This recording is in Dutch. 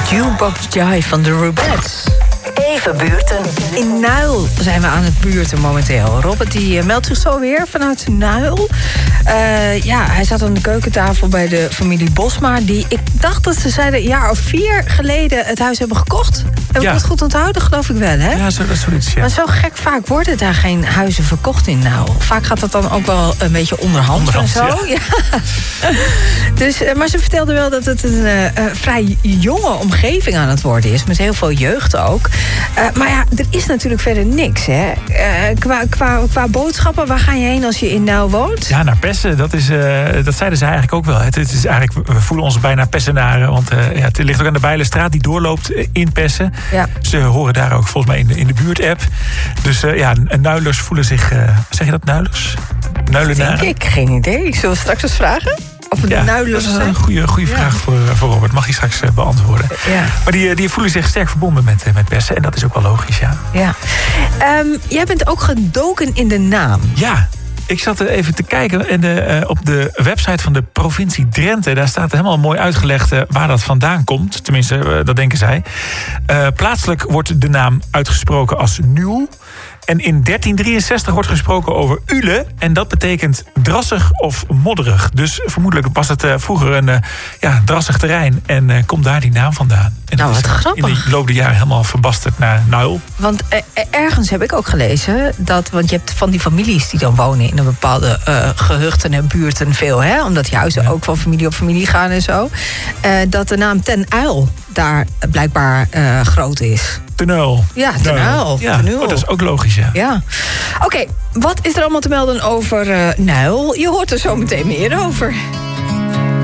Jukebox Jive van de Rubettes. Even buurten. In Nuil zijn we aan het buurten momenteel. Robert die meldt zich zo weer vanuit Nuil. Hij zat aan de keukentafel bij de familie Bosma. Ik dacht dat ze zeiden een jaar of 4 geleden het huis hebben gekocht. Heb ik dat goed onthouden? Geloof ik wel, hè? Ja, dat is zoiets, ja. Maar zo gek vaak worden daar geen huizen verkocht in Nuil. Vaak gaat dat dan ook wel een beetje onderhands en zo. Ja. Dus, maar ze vertelde wel dat het een vrij jonge omgeving aan het worden is. Met heel veel jeugd ook. Maar ja, er is natuurlijk verder niks, hè? Qua boodschappen, waar ga je heen als je in Nuil woont? Ja, naar Pessen. Dat zeiden ze eigenlijk ook wel. Het is eigenlijk, we voelen ons bijna Pessenaren. Want het ligt ook aan de Bijlenstraat. Die doorloopt in Pessen. Ja. Ze horen daar ook volgens mij in de buurt-app. Dus Nuilers voelen zich... zeg je dat, Nuilers? Nuilenaren? Denk ik, geen idee. Zullen we straks eens vragen? Of de Nuilers dat is een goede vraag voor Robert. Mag hij straks beantwoorden. Ja. Maar die voelen zich sterk verbonden met Pessen. En dat is ook wel logisch, ja. Jij bent ook gedoken in de naam. Ja. Ik zat even te kijken op de website van de provincie Drenthe. Daar staat helemaal mooi uitgelegd waar dat vandaan komt. Tenminste, dat denken zij. Plaatselijk wordt de naam uitgesproken als Nuul. En in 1363 wordt gesproken over Ule. En dat betekent drassig of modderig. Dus vermoedelijk was het vroeger een drassig terrein. En komt daar die naam vandaan. En wat grappig. In de loop der jaren helemaal verbasterd naar Nuil. Want ergens heb ik ook gelezen want je hebt van die families die dan wonen in een bepaalde gehuchten en buurten veel, hè? Omdat die huizen ook van familie op familie gaan en zo. Dat de naam Ten Uil daar blijkbaar groot is. Tenuil. Ja, Tenuil. Ja, dat is ook logisch, ja. Oké, wat is er allemaal te melden over Nuil? Je hoort er zo meteen meer over.